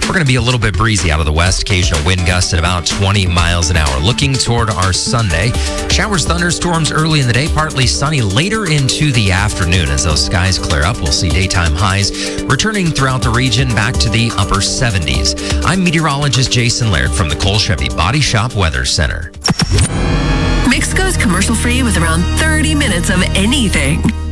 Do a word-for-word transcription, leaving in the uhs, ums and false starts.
We're going to be a little bit breezy out of the west. Occasional wind gusts at about twenty miles an hour. Looking toward our Sunday. Showers, thunderstorms early in the day. Partly sunny later into the afternoon. As those skies clear up, we'll see daytime highs returning throughout the region back to the upper seventies. I'm meteorologist Jason Laird from the Cole Chevy Body Shop Weather Center. Mix goes commercial-free with around thirty minutes of anything.